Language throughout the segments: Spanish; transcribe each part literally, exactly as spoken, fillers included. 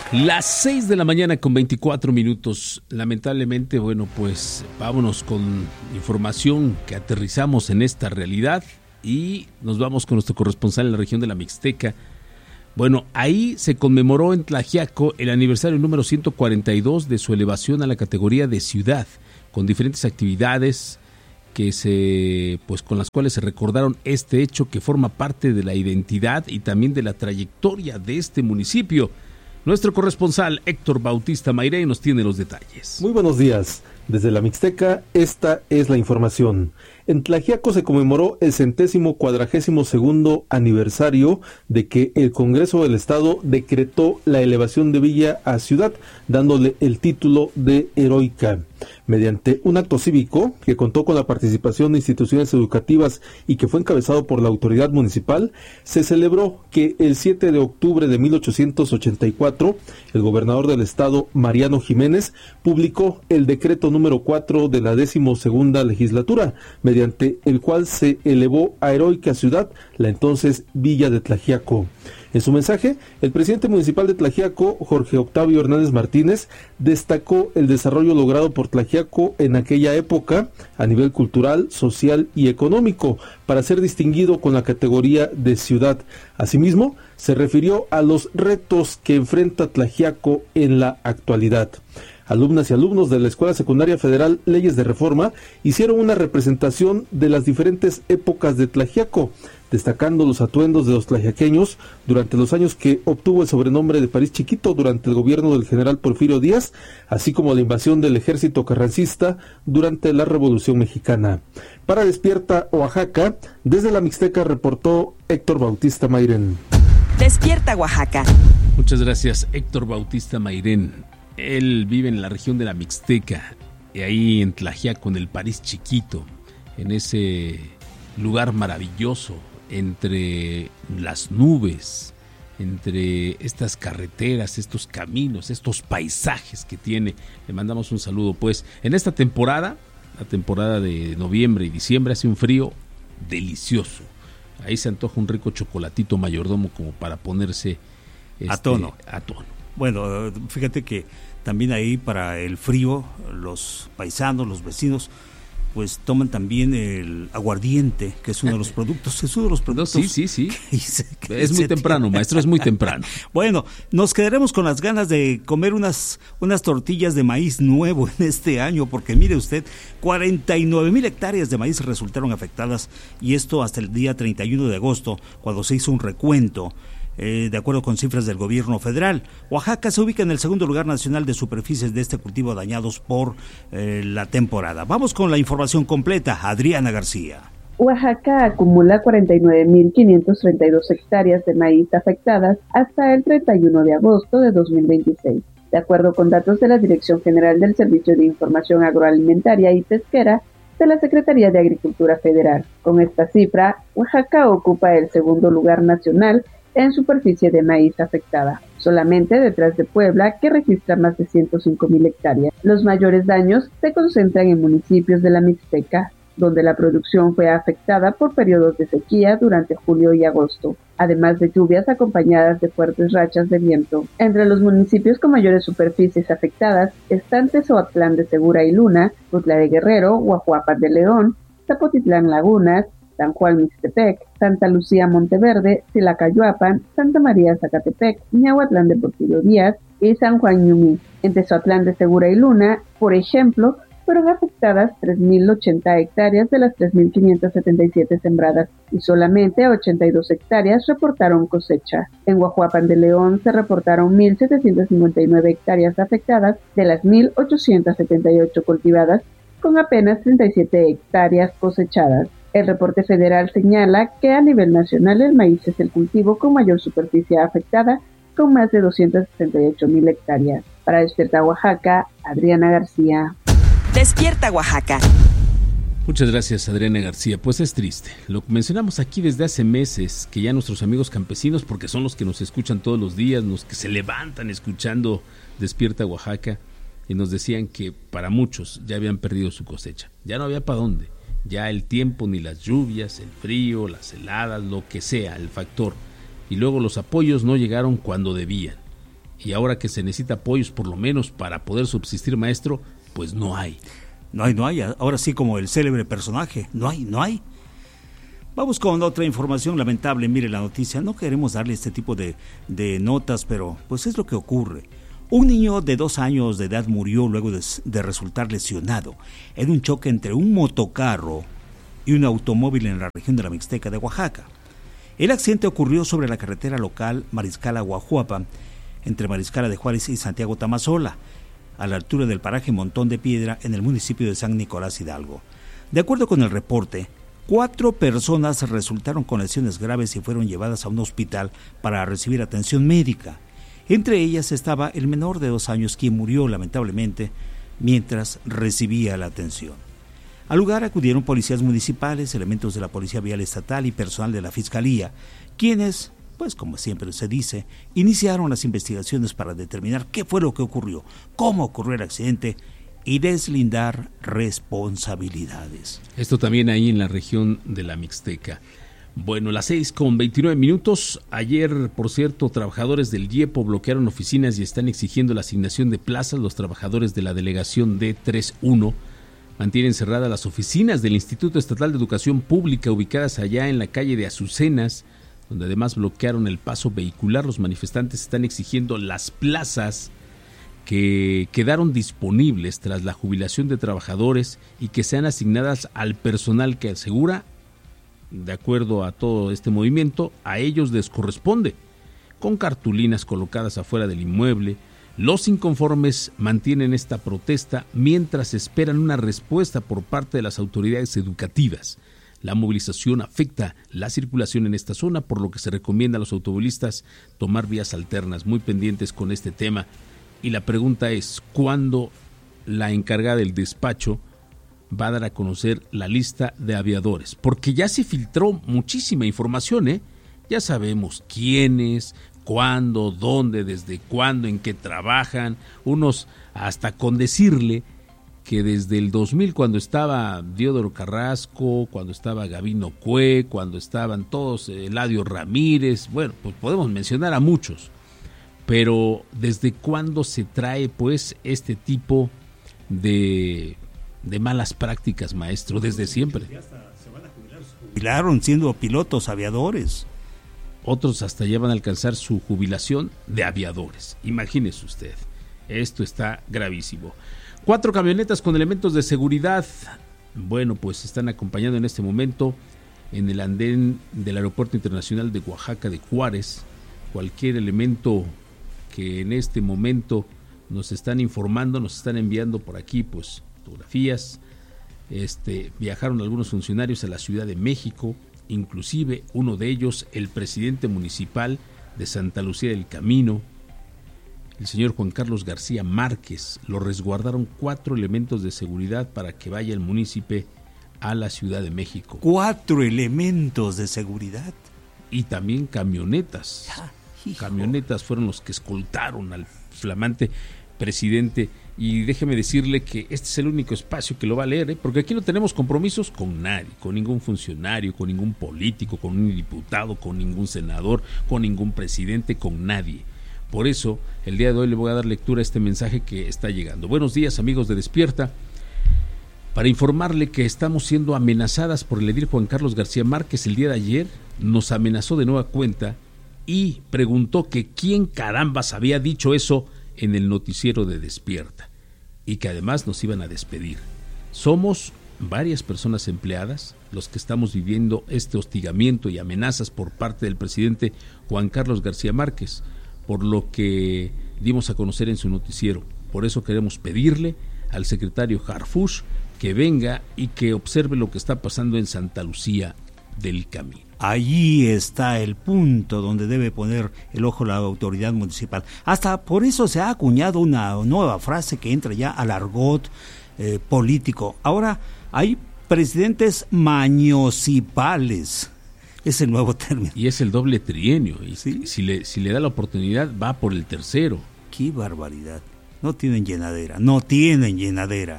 Las seis de la mañana con veinticuatro minutos. Lamentablemente, bueno, pues vámonos con información que aterrizamos en esta realidad y nos vamos con nuestro corresponsal en la región de la Mixteca. Bueno, ahí se conmemoró en Tlaxiaco el aniversario número ciento cuarenta y dos de su elevación a la categoría de ciudad, con diferentes actividades que se, pues con las cuales se recordaron este hecho que forma parte de la identidad y también de la trayectoria de este municipio. Nuestro corresponsal Héctor Bautista Mairén nos tiene los detalles. Muy buenos días. Desde la Mixteca, esta es la información. En Tlaxiaco se conmemoró el centésimo cuadragésimo segundo aniversario de que el Congreso del Estado decretó la elevación de villa a ciudad, dándole el título de heroica. Mediante un acto cívico que contó con la participación de instituciones educativas y que fue encabezado por la autoridad municipal, se celebró que el siete de octubre de mil ochocientos ochenta y cuatro, el gobernador del estado, Mariano Jiménez, publicó el decreto número cuatro de la decimosegunda legislatura, mediante el cual se elevó a heroica ciudad la entonces Villa de Tlaxiaco. En su mensaje, el presidente municipal de Tlaxiaco, Jorge Octavio Hernández Martínez, destacó el desarrollo logrado por Tlaxiaco en aquella época a nivel cultural, social y económico, para ser distinguido con la categoría de ciudad. Asimismo, se refirió a los retos que enfrenta Tlaxiaco en la actualidad. Alumnas y alumnos de la Escuela Secundaria Federal Leyes de Reforma hicieron una representación de las diferentes épocas de Tlaxiaco, destacando los atuendos de los tlaxiaqueños durante los años que obtuvo el sobrenombre de París Chiquito durante el gobierno del general Porfirio Díaz, así como la invasión del ejército carrancista durante la Revolución Mexicana. Para Despierta Oaxaca, desde la Mixteca reportó Héctor Bautista Mairén. Despierta Oaxaca. Muchas gracias, Héctor Bautista Mairén. Él vive en la región de la Mixteca, y ahí en Tlaxiaco, en el París Chiquito, en ese lugar maravilloso, entre las nubes, entre estas carreteras, estos caminos, estos paisajes que tiene. Le mandamos un saludo, pues. En esta temporada, la temporada de noviembre y diciembre, hace un frío delicioso. Ahí se antoja un rico chocolatito mayordomo como para ponerse este, a tono. a tono. Bueno, fíjate que también ahí para el frío, los paisanos, los vecinos, pues toman también el aguardiente, que es uno de los productos, es uno de los productos. No, sí, sí, sí. Que se, que es muy temprano, tiene. Maestro, es muy temprano. Bueno, nos quedaremos con las ganas de comer unas, unas tortillas de maíz nuevo en este año, porque mire usted, cuarenta y nueve mil hectáreas de maíz resultaron afectadas, y esto hasta el día treinta y uno de agosto, cuando se hizo un recuento. Eh, de acuerdo con cifras del gobierno federal, Oaxaca se ubica en el segundo lugar nacional de superficies de este cultivo dañados por eh, la temporada. Vamos con la información completa. Adriana García. Oaxaca acumula cuarenta y nueve mil quinientas treinta y dos hectáreas de maíz afectadas hasta el treinta y uno de agosto de dos mil veintiséis. De acuerdo con datos de la Dirección General del Servicio de Información Agroalimentaria y Pesquera de la Secretaría de Agricultura Federal. Con esta cifra, Oaxaca ocupa el segundo lugar nacional en superficie de maíz afectada, solamente detrás de Puebla, que registra más de ciento cinco mil hectáreas. Los mayores daños se concentran en municipios de la Mixteca, donde la producción fue afectada por periodos de sequía durante julio y agosto, además de lluvias acompañadas de fuertes rachas de viento. Entre los municipios con mayores superficies afectadas están Tezoatlán de Segura y Luna, Tutla de Guerrero, Guajuapan de León, Zapotitlán Lagunas, San Juan Mixtepec, Santa Lucía Monteverde, Silacayuapan, Santa María Zacatepec, Ñahuatlán de Porfirio Díaz y San Juan Ñumí. En Tezoatlán de Segura y Luna, por ejemplo, fueron afectadas tres mil ochenta hectáreas de las tres mil quinientas setenta y siete sembradas y solamente ochenta y dos hectáreas reportaron cosecha. En Guajuapan de León se reportaron mil setecientas cincuenta y nueve hectáreas afectadas de las mil ochocientas setenta y ocho cultivadas, con apenas treinta y siete hectáreas cosechadas. El reporte federal señala que a nivel nacional el maíz es el cultivo con mayor superficie afectada, con más de doscientas sesenta y ocho mil hectáreas. Para Despierta Oaxaca, Adriana García. Despierta Oaxaca. Muchas gracias, Adriana García. Pues es triste. Lo mencionamos aquí desde hace meses, que ya nuestros amigos campesinos, porque son los que nos escuchan todos los días, los que se levantan escuchando Despierta Oaxaca, y nos decían que para muchos ya habían perdido su cosecha. Ya no había para dónde. Ya el tiempo, ni las lluvias, el frío, las heladas, lo que sea, el factor. Y luego los apoyos no llegaron cuando debían. y ahora que se necesita apoyos por lo menos para poder subsistir, maestro, pues no hay. No hay, no hay, ahora sí como el célebre personaje, no hay, no hay. Vamos con otra información lamentable, mire la noticia, no queremos darle este tipo de, de notas, pero pues es lo que ocurre. Un niño de dos años de edad murió luego de, de resultar lesionado en un choque entre un motocarro y un automóvil en la región de la Mixteca de Oaxaca. El accidente ocurrió sobre la carretera local Mariscala-Guajuapa, entre Mariscala de Juárez y Santiago Tamazola, a la altura del paraje Montón de Piedra en el municipio de San Nicolás Hidalgo. De acuerdo con el reporte, cuatro personas resultaron con lesiones graves y fueron llevadas a un hospital para recibir atención médica. Entre ellas estaba el menor de dos años, quien murió lamentablemente mientras recibía la atención. Al lugar acudieron policías municipales, elementos de la Policía Vial Estatal y personal de la Fiscalía, quienes, pues como siempre se dice, iniciaron las investigaciones para determinar qué fue lo que ocurrió, cómo ocurrió el accidente y deslindar responsabilidades. Esto también ahí en la región de la Mixteca. Bueno, las seis con veintinueve minutos. Ayer, por cierto, trabajadores del IEPO bloquearon oficinas y están exigiendo la asignación de plazas. Los trabajadores de la delegación D treinta y uno mantienen cerradas las oficinas del Instituto Estatal de Educación Pública ubicadas allá en la calle de Azucenas, donde además bloquearon el paso vehicular. Los manifestantes están exigiendo las plazas que quedaron disponibles tras la jubilación de trabajadores y que sean asignadas al personal que asegura, de acuerdo a todo este movimiento, a ellos les corresponde. Con cartulinas colocadas afuera del inmueble, los inconformes mantienen esta protesta mientras esperan una respuesta por parte de las autoridades educativas. La movilización afecta la circulación en esta zona, por lo que se recomienda a los automovilistas tomar vías alternas, muy pendientes con este tema. Y la pregunta es, ¿cuándo la encargada del despacho va a dar a conocer la lista de aviadores? Porque ya se filtró muchísima información, ¿eh? Ya sabemos quiénes, cuándo, dónde, desde cuándo, en qué trabajan, unos hasta con decirle que desde el dos mil, cuando estaba Diodoro Carrasco, cuando estaba Gabino Cue, cuando estaban todos, Eladio Ramírez, bueno, pues podemos mencionar a muchos, pero ¿desde cuándo se trae pues este tipo de, de malas prácticas, maestro? Desde siempre. Ya hasta se van a jubilar, se jubilaron siendo pilotos aviadores. Otros hasta ya van a alcanzar su jubilación de aviadores. Imagínese usted, esto está gravísimo. Cuatro camionetas con elementos de seguridad, bueno, pues están acompañando en este momento en el andén del Aeropuerto Internacional de Oaxaca de Juárez. Cualquier elemento que en este momento nos están informando, nos están enviando por aquí, pues, fotografías. Este, viajaron algunos funcionarios a la Ciudad de México, inclusive uno de ellos, el presidente municipal de Santa Lucía del Camino, el señor Juan Carlos García Márquez. Lo resguardaron cuatro elementos de seguridad para que vaya el municipio a la Ciudad de México. Cuatro elementos de seguridad. Y también camionetas. Ya, camionetas fueron los que escoltaron al flamante presidente. Y déjeme decirle que este es el único espacio que lo va a leer, ¿eh? Porque aquí no tenemos compromisos con nadie, con ningún funcionario, con ningún político, con un diputado, con ningún senador, con ningún presidente, con nadie. Por eso, el día de hoy le voy a dar lectura a este mensaje que está llegando. Buenos días, amigos de Despierta. Para informarle que estamos siendo amenazadas por el edil Juan Carlos García Márquez. El día de ayer nos amenazó de nueva cuenta y preguntó que quién carambas había dicho eso en el noticiero de Despierta y que además nos iban a despedir. Somos varias personas empleadas los que estamos viviendo este hostigamiento y amenazas por parte del presidente Juan Carlos García Márquez, por lo que dimos a conocer en su noticiero. Por eso queremos pedirle al secretario Harfuch que venga y que observe lo que está pasando en Santa Lucía del Camino. Allí está el punto donde debe poner el ojo la autoridad municipal. Hasta por eso se ha acuñado una nueva frase que entra ya al argot eh, político. Ahora hay presidentes mañosipales. Es el nuevo término. Y es el doble trienio. Y ¿sí? si, le, si le da la oportunidad, va por el tercero. ¡Qué barbaridad! No tienen llenadera, no tienen llenadera.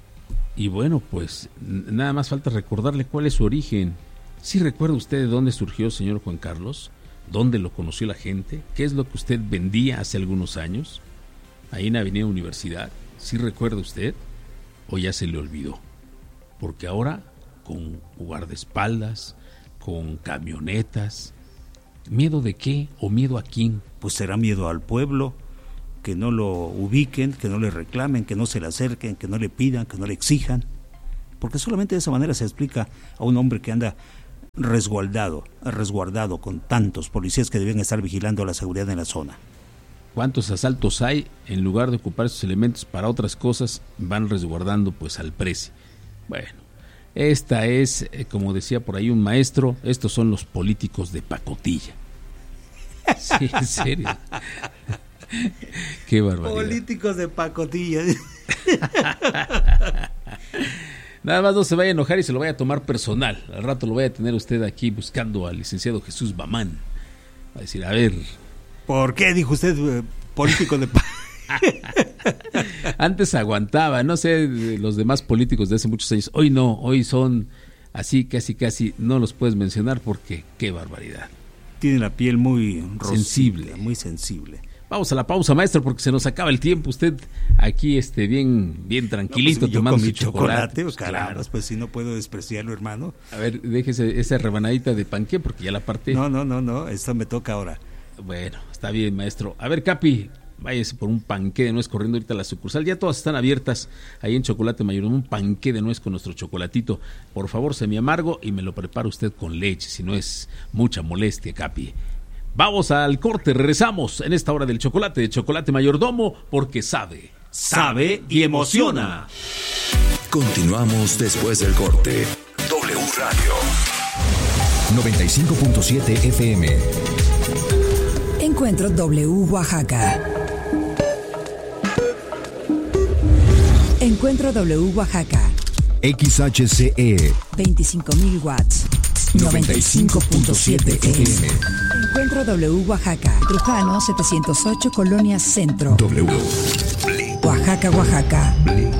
Y bueno, pues nada más falta recordarle cuál es su origen. ¿Sí recuerda usted de dónde surgió, señor Juan Carlos? ¿Dónde lo conoció la gente? ¿Qué es lo que usted vendía hace algunos años? Ahí en Avenida Universidad. ¿Sí recuerda usted? ¿O ya se le olvidó? Porque ahora, con guardaespaldas, con camionetas, ¿miedo de qué o miedo a quién? Pues será miedo al pueblo, que no lo ubiquen, que no le reclamen, que no se le acerquen, que no le pidan, que no le exijan. Porque solamente de esa manera se explica a un hombre que anda resguardado, resguardado con tantos policías que deben estar vigilando la seguridad en la zona. ¿Cuántos asaltos hay? En lugar de ocupar esos elementos para otras cosas, van resguardando pues al presi. Bueno, esta es, eh, como decía por ahí un maestro, estos son los políticos de pacotilla. Sí, en serio. Qué barbaridad. Políticos de pacotilla. Nada más no se vaya a enojar y se lo vaya a tomar personal. Al rato lo vaya a tener usted aquí buscando al licenciado Jesús Bamán. Va a decir, a ver. ¿Por qué dijo usted eh, político de Antes aguantaba, no sé, los demás políticos de hace muchos años. Hoy no, hoy son así, casi, casi, no los puedes mencionar porque qué barbaridad. Tiene la piel muy rosita, sensible. Muy sensible. Vamos a la pausa, maestro, porque se nos acaba el tiempo. Usted aquí este bien bien tranquilito, no, pues, tomando con mi su chocolate. chocolate pues, claro. Caramba, pues si no puedo despreciarlo, hermano. A ver, déjese esa rebanadita de panqué porque ya la parte. No, no, no, no, esto me toca ahora. Bueno, está bien, maestro. A ver, Capi, váyase por un panqué de nuez corriendo ahorita a la sucursal. Ya todas están abiertas ahí en Chocolate Mayordomo. Un panqué de nuez con nuestro chocolatito. Por favor, semi amargo y me lo prepara usted con leche, si no es mucha molestia, Capi. Vamos al corte, regresamos en esta hora del chocolate de Chocolate Mayordomo, porque sabe, sabe y emociona. Continuamos después del corte. W Radio noventa y cinco punto siete F M. Encuentro W Oaxaca. Encuentro W Oaxaca. X H C E veinticinco mil watts. noventa y cinco punto siete F M. Encuentro W Oaxaca. Trujano setecientos ocho, Colonia Centro. W. Oaxaca, Oaxaca.